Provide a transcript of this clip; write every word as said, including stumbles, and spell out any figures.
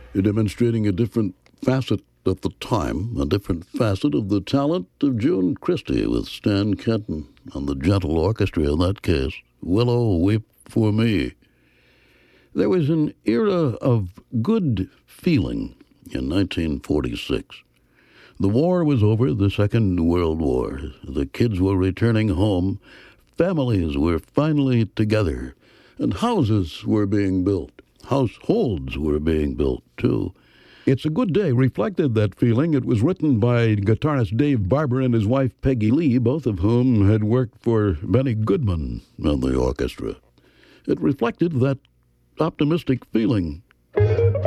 demonstrating a different facet at the time, a different facet of the talent of June Christy with Stan Kenton on the Gentle Orchestra in that case. Willow, Weep for Me. There was an era of good feeling in nineteen forty-six. The war was over, the Second World War. The kids were returning home. Families were finally together. And houses were being built. Households were being built, too. It's a Good Day reflected that feeling. It was written by guitarist Dave Barber and his wife Peggy Lee, both of whom had worked for Benny Goodman on the orchestra. It reflected that optimistic feeling.